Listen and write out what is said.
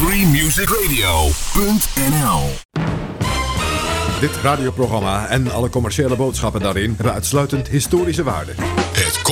freemusicradio.nl. Dit radioprogramma en alle commerciële boodschappen daarin hebben uitsluitend historische waarde. Het